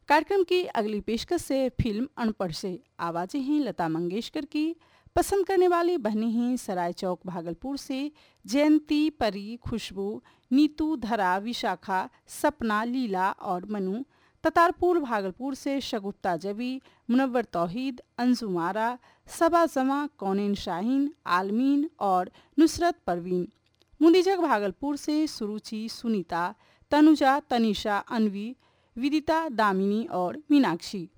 कार्यक्रम की अगली पेशकश से फिल्म अनपढ़ से आवाजें हैं लता मंगेशकर की। पसंद करने वाली बहनें हैं सराय चौक भागलपुर से जयंती, परी, खुशबू, नीतू, धरा, विशाखा, सपना, लीला और मनु। ततारपुर भागलपुर से शगुफ्ता जबी, मुनव्वर तौहीद, अंजू मारा, सबा जमा, कौनेन शाहीन, आलमीन और नुसरत परवीन। मुंदीजग भागलपुर से सुरुचि, सुनीता, तनुजा, तनिषा, अनवी, विदिता, दामिनी और मीनाक्षी।